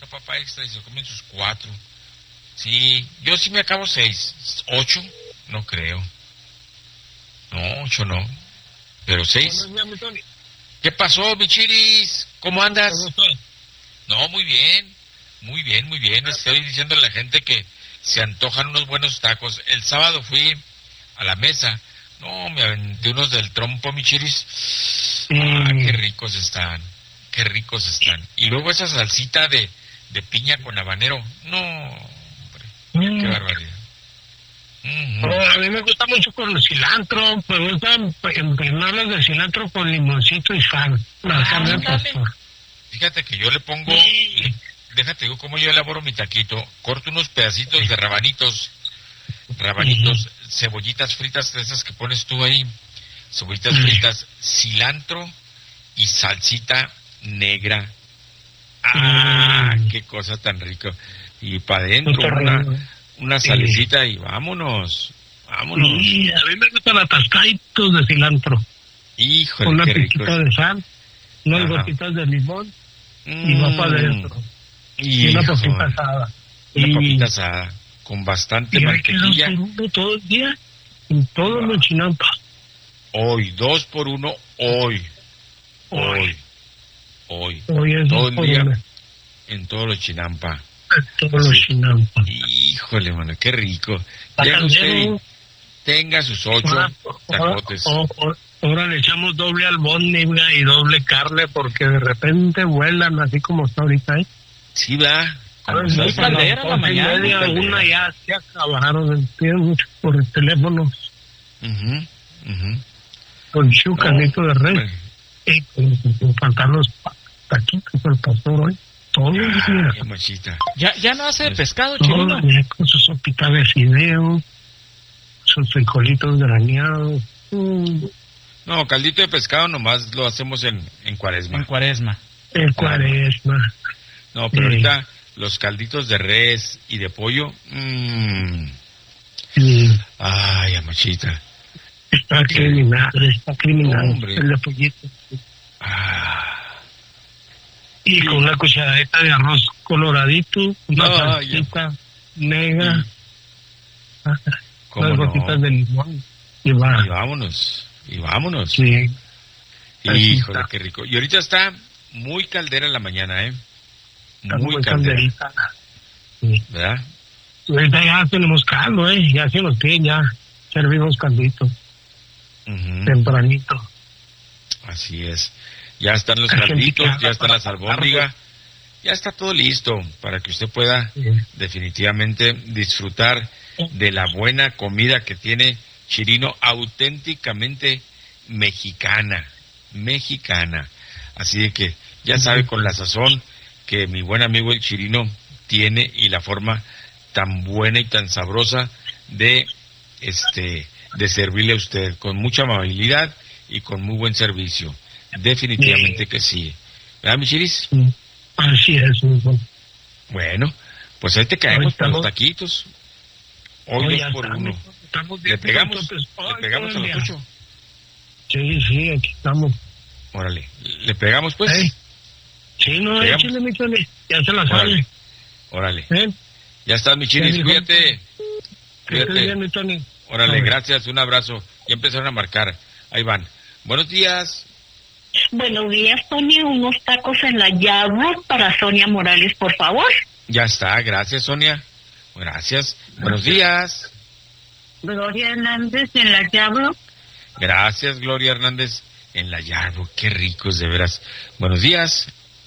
papa extra y se comen sus 4. Sí, yo sí me acabo 6. 8, no creo. No, 8 no. Pero 6. ¿Qué pasó, Michiris? ¿Cómo andas? No, muy bien. Muy bien, muy bien. Estoy diciendo a la gente que se antojan unos buenos tacos. El sábado fui a la mesa. No, me aventé unos del trompo, Michiris. Ah, qué ricos están. Qué ricos están. Y luego esa salsita de piña con habanero. No, hombre. Qué barbaridad. A mí me gusta mucho con el cilantro. Me gusta emprenarlos de cilantro con limoncito y sal. Fíjate que yo le pongo... Déjate digo cómo yo elaboro mi taquito. Corto unos pedacitos de rabanitos, cebollitas fritas, de esas que pones tú ahí, cebollitas fritas, cilantro y salsita negra. ¡Ah, qué cosa tan rica! Y para adentro una salecita y vámonos. Sí, a mí me gustan atascaditos de cilantro. Híjole, una qué rico. Una pizquita de sal, unas gotitas de limón y va para adentro. Y una papita asada. Una papita asada con bastante mantequilla. 2 por 1 todo el día en todo los Chinampa. Hoy, 2 por 1, hoy. Es todo el día 1. en todos los Chinampa. Todos los Chinampa. Híjole, mano, qué rico. Llega usted y tenga sus 8 tacotes. Ahora le echamos doble albóndiga y doble carne porque de repente vuelan así como está ahorita, ¿eh? Sí, va. Muy caldera la mañana. Una ya se acabaron. Piden mucho por el teléfono. Con chucalito de red. Y con faltar los taquitos del pastor hoy. Todo ya no hace pescado, Chirino. Con su sopita de fideo, sus frijolitos graneados. No, caldito de pescado nomás lo hacemos en Cuaresma. En Cuaresma. No, pero ahorita los calditos de res y de pollo. Ay, amachita. Está criminal. Hombre. El de pollito. Y con una cucharadita de arroz coloradito, una salsita negra, unas gotitas de limón. Y vámonos. Sí. Híjole, qué rico. Y ahorita está muy caldera en la mañana, ¿eh? Muy calderita. Sí. ¿Verdad? Ahorita ya tenemos caldo, ya se nos tiene, ya servimos caldito. Tempranito. Así es. Ya están los calditos, ya está la albóndigas, ya está todo listo para que usted pueda definitivamente disfrutar de la buena comida que tiene Chirino, auténticamente mexicana. Así de que ya sabe con la sazón que mi buen amigo el Chirino tiene y la forma tan buena y tan sabrosa de servirle a usted con mucha amabilidad y con muy buen servicio. Definitivamente que sí. ¿Verdad, mi Chiris? Así es, hijo. Bueno, pues ahí te caemos para los taquitos. Hoy 2 por 1. ¿Le pegamos a los 8? Sí, aquí estamos. Órale, ¿le pegamos pues? Sí, no, échale, mi Tony. Ya se la sabe. Órale. Ya estás, mi Chiris, cuídate. Bien, mi Tony. Órale, gracias, un abrazo. Ya empezaron a marcar. Ahí van. Buenos días. Buenos días, Sonia. Unos tacos en la llave para Sonia Morales, por favor. Ya está, gracias, Sonia. Gracias. Buenos días. Gloria Hernández en la llave. Gracias, Gloria Hernández en la llave. Qué ricos, de veras. Buenos días.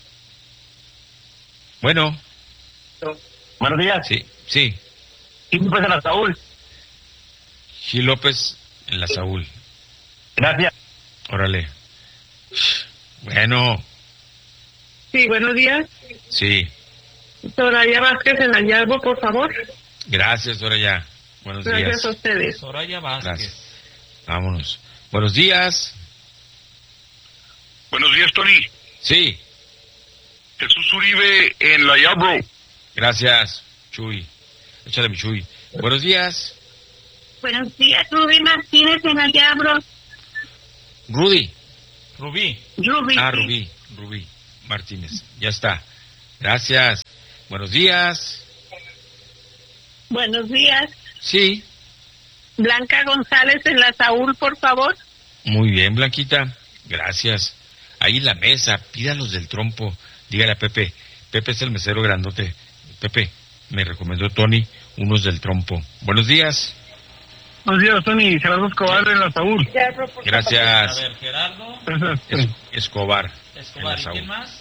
Bueno. Buenos días. Sí. ¿Y López en la Saúl? Sí, López en la Saúl. Gracias. Órale. Bueno. Sí, buenos días. Sí. Soraya Vázquez en la llave, por favor. Gracias, Soraya. Buenos días. Gracias a ustedes. Soraya Vázquez. Gracias. Vámonos. Buenos días. Buenos días, Tony. Sí. Jesús Uribe en la Yabro. Gracias, Chuy. Échale mi Chuy. Buenos días. Buenos días, Rubí Martínez en la llave. Rubí. Rubí. Rubí Martínez. Ya está. Gracias. Buenos días. Buenos días. Sí. Blanca González en la Saúl, por favor. Muy bien, Blanquita. Gracias. Ahí en la mesa, pídalos del trompo. Dígale a Pepe. Pepe es el mesero grandote. Pepe, me recomendó Tony unos del trompo. Buenos días. Buenos días, Tony. Gerardo Escobar en la Saúl. Gracias. A ver, Gerardo. Escobar. Escobar, ¿y quién más?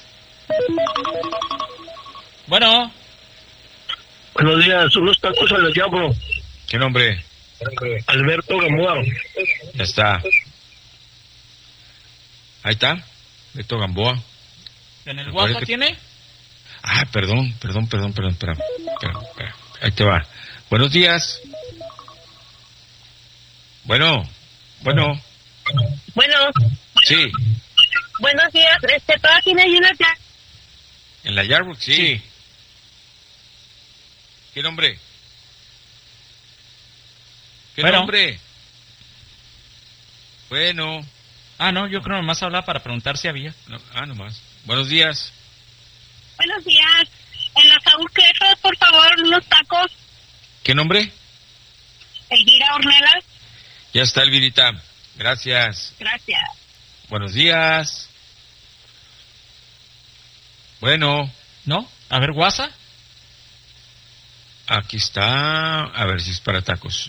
Bueno. Buenos días, unos tacos a la Diablo. ¿Qué nombre? Alberto Gamboa. Ya está. Ahí está. Beto Gamboa. ¿En el WhatsApp tiene? Ah, perdón. Espera. Ahí te va. Buenos días. Bueno. Bueno. Sí. Buenos días. ¿Todavía tiene ahí una ya? ¿En la Yardbook? Sí. ¿Qué nombre? ¿Qué nombre? Bueno. Ah, no, yo creo nomás hablaba para preguntar si había. No, nomás. Buenos días. Buenos días. En la Saúl, ¿qué es, por favor, unos tacos? ¿Qué nombre? Elvira Ornelas. Ya está, Elvirita. Gracias. Gracias. Buenos días. Bueno. ¿No? A ver, WhatsApp. Aquí está. A ver si es para tacos.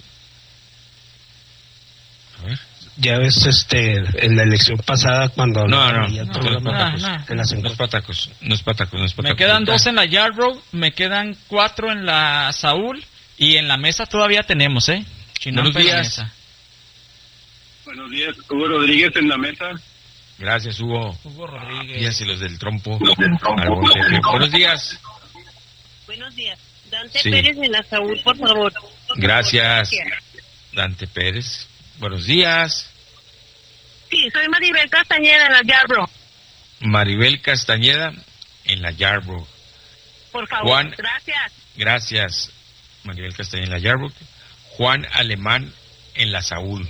A ver. Ya ves, en la elección pasada cuando... No es para tacos. Me quedan 2 en la Yardbrook, me quedan 4 en la Saúl y en la mesa todavía tenemos, Buenos días. Buenos días, Hugo Rodríguez en la mesa. Gracias, Hugo. Hugo Rodríguez. Fíjate los del trompo. Buenos días. Buenos días. Dante Pérez en la Saúl, por favor. Gracias. Dante Pérez. Buenos días. Sí, soy Maribel Castañeda en la Yardbrook. Maribel Castañeda en la Yardbrook. Por favor, Juan, gracias. Gracias, Maribel Castañeda en la Yardbrook. Juan Alemán en la Saúl.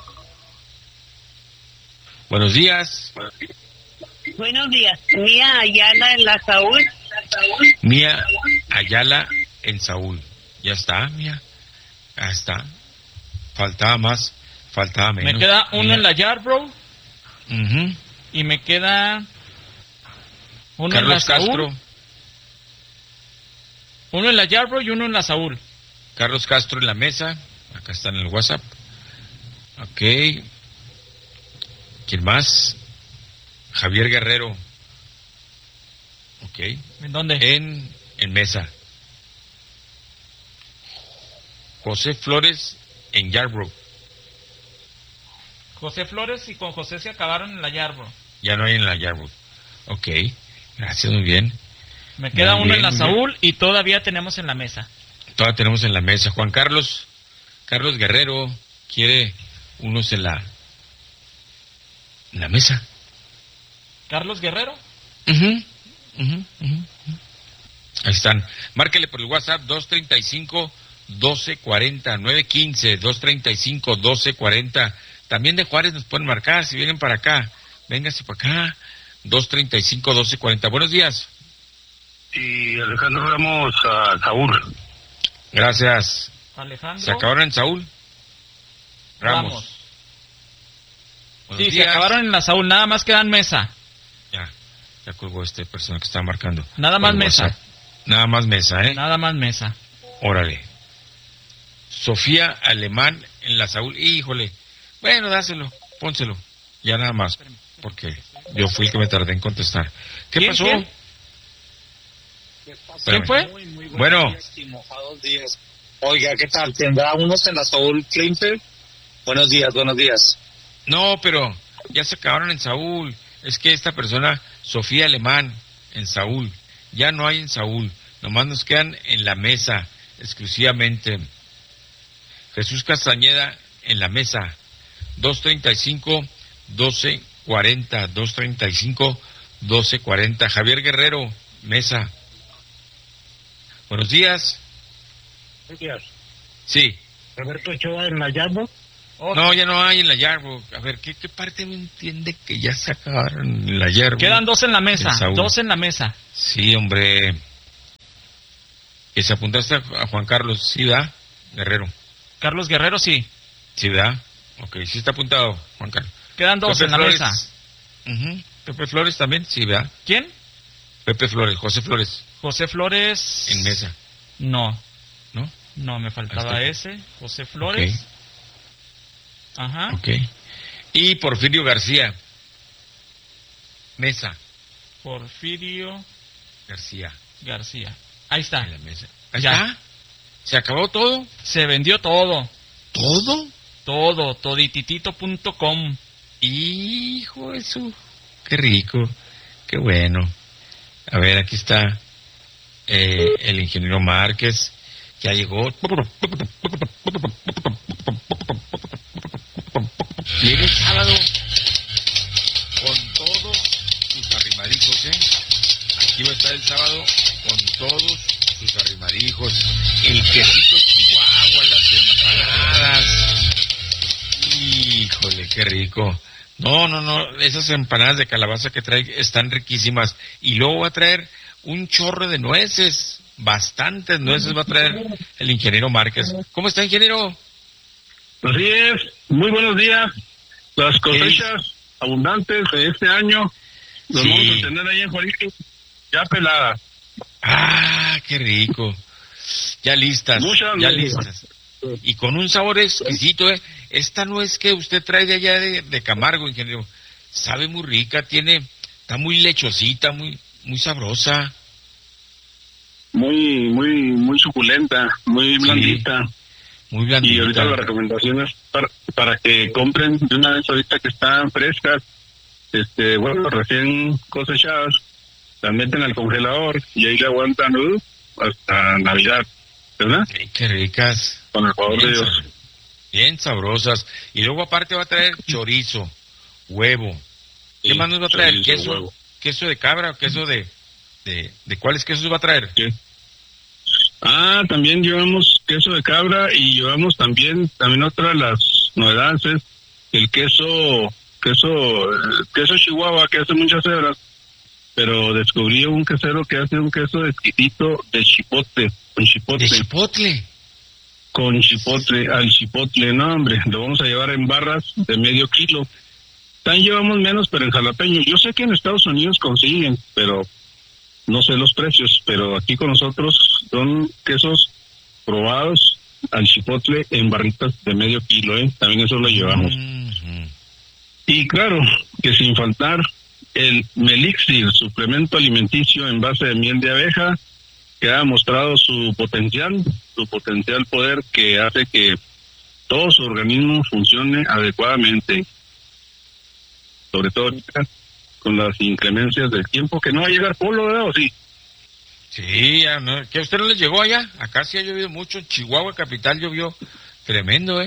Buenos días. Buenos días. Mía Ayala en la Saúl. Mía Ayala en Saúl. Ya está, Mía. Ya está. Faltaba más. Faltaba menos. Me queda uno en la Yardbrook. Uh-huh. Y me queda uno Carlos en la Saúl. Castro. Uno en la Yardbrook y uno en la Saúl. Carlos Castro en la mesa. Acá está en el WhatsApp. Ok. ¿Quién más? Javier Guerrero. Ok. ¿En dónde? En mesa. José Flores en Yardbrook. José Flores y con José se acabaron en la Yardbrook. Ya no hay en la Yardbrook. Ok. Gracias, muy bien. Me queda muy uno bien, en la Saúl y todavía tenemos en la mesa. Todavía tenemos en la mesa. Juan Carlos Guerrero quiere unos en la mesa. ¿Carlos Guerrero? Ahí están. Márquele por el WhatsApp 235-1240, 915-235-1240. También de Juárez nos pueden marcar si vienen para acá. Véngase para acá. 235-1240. Buenos días. Y Alejandro Ramos a Saúl. Gracias. Alejandro. ¿Se acabaron en Saúl? Ramos. Sí, se acabaron en la Saúl. Nada más quedan mesa. Ya colgó persona que está marcando. Nada más mesa. WhatsApp. Nada más mesa, Nada más mesa. Órale. Sofía Alemán en la Saúl. Híjole. Bueno, dáselo. Pónselo. Ya nada más. Porque yo fui el que me tardé en contestar. ¿Qué pasó? ¿Quién fue? Bueno. Días. Oiga, ¿qué tal? ¿Tendrá unos en la Saúl Clinton? Buenos días. No, pero ya se acabaron en Saúl. Es que esta persona, Sofía Alemán, en Saúl. Ya no hay en Saúl. Nomás nos quedan en la mesa, exclusivamente. Jesús Castañeda en la mesa. 235-1240. 235-1240. Javier Guerrero, mesa. Buenos días. Buenos días. Sí. Roberto Ochoa en la Yardbrook. No, ya no hay en la Yardbrook. A ver, ¿qué parte no entiende que ya se acabaron en la Yardbrook? Quedan 2 en la mesa. 2 en la mesa. Sí, hombre. Que se apuntaste a Juan Carlos, ¿sí da? Guerrero. Carlos Guerrero, sí. ¿Sí da? Ok, sí está apuntado, Juan Carlos. Quedan 2 en la mesa. Pepe Flores también, sí, ¿verdad? ¿Quién? Pepe Flores, José Flores. José Flores. En mesa. No. ¿No? No, me faltaba ese. José Flores. Okay. Ajá. Ok. Y Porfirio García. Mesa. Porfirio García. Ahí está. En la mesa. Ahí Ya. está. ¿Se acabó todo? Se vendió todo. ¿Todo? Todo. Todititito.com. Hijo de su... Qué rico. Qué bueno. A ver, aquí está el ingeniero Márquez. Ya llegó. Viene el sábado con todos sus arrimadijos, Aquí va a estar el sábado con todos sus arrimadijos. El quesito Chihuahua, las empanadas. Híjole, qué rico. No, esas empanadas de calabaza que trae están riquísimas. Y luego va a traer un chorro de nueces. Bastantes nueces va a traer el ingeniero Márquez. ¿Cómo está, ingeniero? Así es, muy buenos días. Las cosechas abundantes de este año los vamos a tener ahí en Juarico, ya peladas. Ah, qué rico. Ya listas, ya listas. Y con un sabor exquisito, Esta nuez que usted trae de allá de Camargo, ingeniero, sabe muy rica, está muy lechosita, muy sabrosa. Muy suculenta, muy blandita. Muy blandita. Y ahorita las recomendaciones para que compren de una vez ahorita que están frescas, recién cosechadas, las meten al congelador y ahí le aguantan hasta Navidad, ¿verdad? Qué ricas. Con el favor de Dios. Bien sabrosas. Y luego aparte va a traer chorizo, huevo. ¿Qué más nos va a traer? Queso, huevo. ¿Queso de cabra o queso de cuáles quesos va a traer? ¿Qué? También llevamos queso de cabra y llevamos también otra de las novedades es el queso Chihuahua, que hace muchas hebras, pero descubrí un quesero que hace un queso exquisito de chipotle, con chipotle. ¿De chipotle? Con chipotle, al chipotle, no hombre, lo vamos a llevar en barras de medio kilo. También llevamos menos, pero en jalapeño. Yo sé que en Estados Unidos consiguen, pero no sé los precios, pero aquí con nosotros son quesos probados al chipotle en barritas de medio kilo, también eso lo llevamos. Y claro, que sin faltar el Melixir, suplemento alimenticio en base de miel de abeja, que ha mostrado su potencial poder que hace que todo su organismo funcione adecuadamente, sobre todo con las inclemencias del tiempo, que no va a llegar polo, ¿verdad? ¿O sí? Sí, ¿que a usted no le llegó allá? Acá sí ha llovido mucho, en Chihuahua capital llovió tremendo,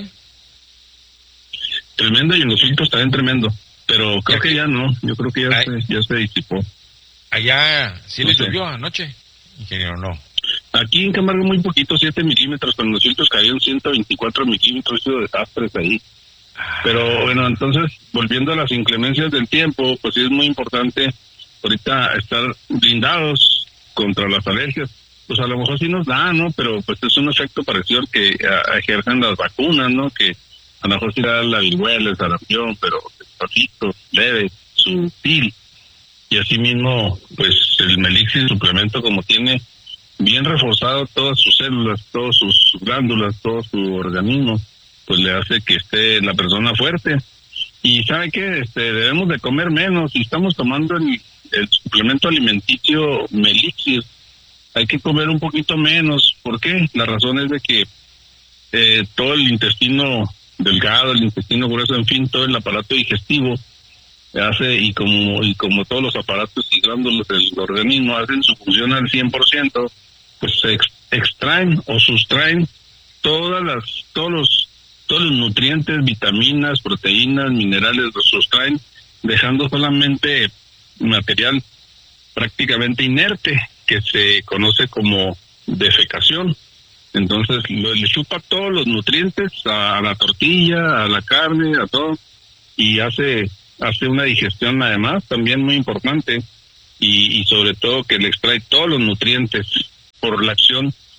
Tremendo, y en los filtros también tremendo, pero creo que ya no, yo creo que ya se disipó. Allá sí les llovió anoche, ingeniero, no. Aquí en Camargo muy poquito, 7 milímetros, con los filtros cayeron 124 milímetros, ha sido desastres ahí. Pero bueno, entonces, volviendo a las inclemencias del tiempo, pues sí es muy importante ahorita estar blindados contra las alergias. Pues a lo mejor sí nos da, ¿no? Pero pues es un efecto parecido al que ejercen las vacunas, ¿no? Que a lo mejor sí da la viruela, el sarampión, pero despacito, leve, sutil. Y así mismo, pues el Melixir suplemento, como tiene bien reforzado todas sus células, todas sus glándulas, todo su organismo, pues le hace que esté la persona fuerte. Y ¿sabe qué? Debemos de comer menos. Si estamos tomando el suplemento alimenticio Melixir, hay que comer un poquito menos. ¿Por qué? La razón es de que todo el intestino delgado, el intestino grueso, en fin, todo el aparato digestivo hace, y como todos los aparatos y glándulas del organismo hacen su función al 100%, pues se extraen o sustraen todos los nutrientes, vitaminas, proteínas, minerales, los sustraen, dejando solamente material prácticamente inerte, que se conoce como defecación. Entonces le chupa todos los nutrientes a la tortilla, a la carne, a todo, y hace una digestión además también muy importante, y sobre todo que le extrae todos los nutrientes por la acción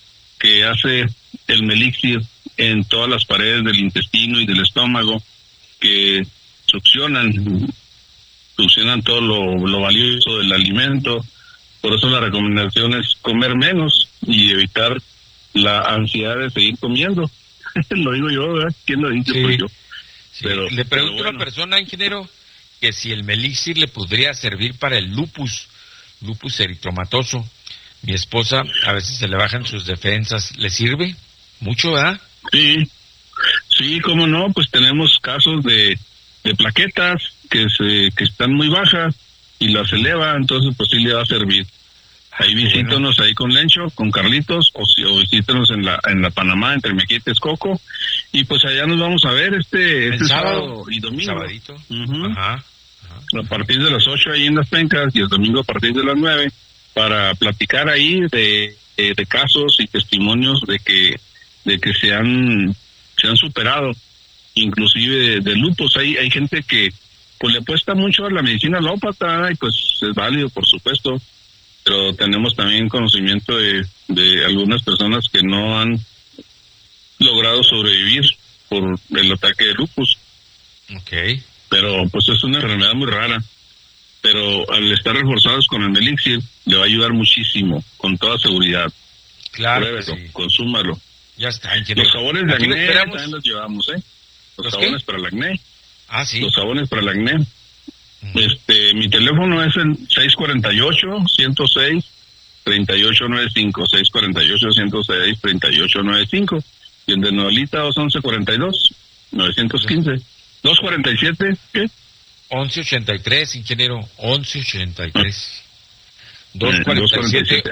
que hace el Melixir en todas las paredes del intestino y del estómago, que succionan todo lo valioso del alimento. Por eso la recomendación es comer menos y evitar la ansiedad de seguir comiendo. Lo digo yo, ¿verdad? ¿Quién lo dice? Sí. Pues yo. Sí. Le pregunto a una persona, ingeniero, que si el Melixir le podría servir para el lupus eritematoso. Mi esposa, a veces se le bajan sus defensas. ¿Le sirve mucho, verdad? Sí, cómo no, pues tenemos casos de plaquetas que están muy bajas y las eleva, entonces pues sí le va a servir. Ahí visítanos ahí con Lencho, con Carlitos, o visítanos en la Panamá, entre Mequite y Texcoco, y pues allá nos vamos a ver este sábado y domingo. Sabadito. Ajá. A partir de las 8 ahí en Las Pencas, y el domingo a partir de las 9, para platicar ahí de casos y testimonios de que se han superado, inclusive de lupus. Hay gente que pues le apuesta mucho a la medicina alópata, y pues es válido, por supuesto, pero tenemos también conocimiento de algunas personas que no han logrado sobrevivir por el ataque de lupus. Okay. Pero pues es una enfermedad muy rara, pero al estar reforzados con el Melixir le va a ayudar muchísimo, con toda seguridad. Claro. Pruébelo, consúmalo. Ya está. Los jabones de acné también los llevamos, Los jabones para el acné. Ah, sí. Los jabones para el acné. Mi teléfono es el 648-106-3895, 648-106-3895, y el de Noelita 211-42-915. 247, ¿qué? 1183, ingeniero, 1183. 247,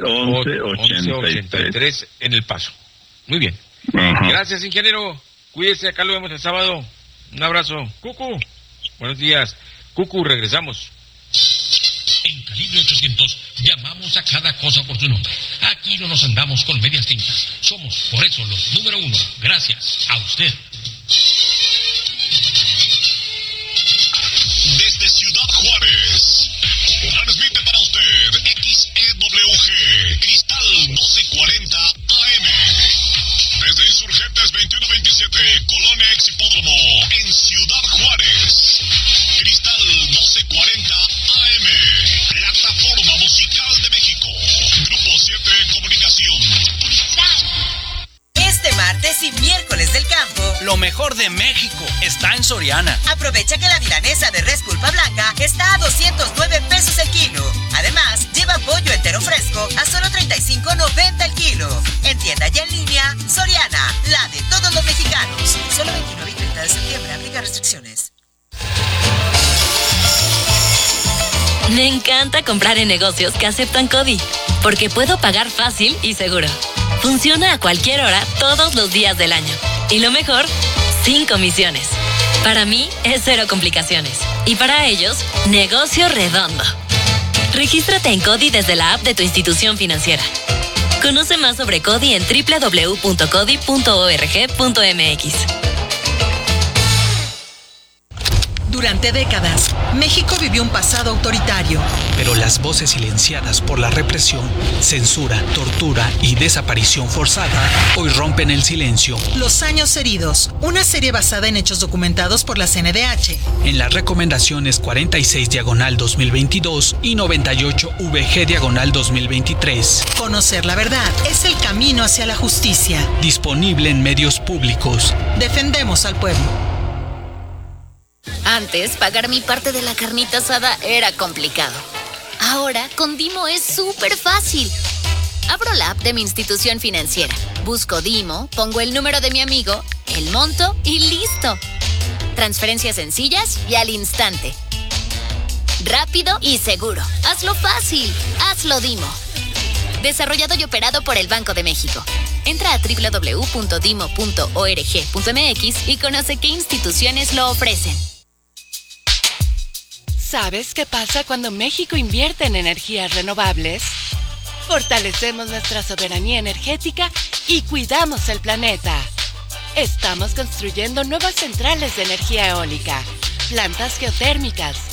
1183 en El Paso. Muy bien. Ajá. Gracias, ingeniero. Cuídese, acá lo vemos el sábado. Un abrazo. Cucu, buenos días. Cucu, regresamos. En Calibre 800 llamamos a cada cosa por su nombre. Aquí no nos andamos con medias tintas. Somos, por eso, los número 1. Gracias a usted. Desde Ciudad Juárez, transmite para usted XEWG, Cristal 1240 AM. Desde Insurgentes 2127, Colonia Exhipódromo, en Ciudad Juárez. Cristal 1240 AM, plataforma musical de México. Grupo 7 Comunicación. Este martes y miércoles del campo, lo mejor de México está en Soriana. Aprovecha que la milanesa de res pulpa blanca está a 209 pesos el kilo. Además, lleva pollo entero fresco a solo 35.90 el kilo. En tienda y en línea, Soriana, la de todos los mexicanos. Solo 29 y 30 de septiembre, aplica restricciones. Me encanta comprar en negocios que aceptan CODI, porque puedo pagar fácil y seguro. Funciona a cualquier hora, todos los días del año. Y lo mejor, sin comisiones. Para mí, es cero complicaciones. Y para ellos, negocio redondo. Regístrate en CODI desde la app de tu institución financiera. Conoce más sobre CODI en www.codi.org.mx. Durante décadas, México vivió un pasado autoritario. Pero las voces silenciadas por la represión, censura, tortura y desaparición forzada hoy rompen el silencio. Los años heridos, una serie basada en hechos documentados por la CNDH. En las recomendaciones 46/2022 y 98-VG/2023. Conocer la verdad es el camino hacia la justicia. Disponible en medios públicos. Defendemos al pueblo. Antes, pagar mi parte de la carnita asada era complicado. Ahora, con Dimo es súper fácil. Abro la app de mi institución financiera, busco Dimo, pongo el número de mi amigo, el monto y listo. Transferencias sencillas y al instante. Rápido y seguro. Hazlo fácil. Hazlo Dimo. Desarrollado y operado por el Banco de México. Entra a www.dimo.org.mx y conoce qué instituciones lo ofrecen. ¿Sabes qué pasa cuando México invierte en energías renovables? Fortalecemos nuestra soberanía energética y cuidamos el planeta. Estamos construyendo nuevas centrales de energía eólica, plantas geotérmicas,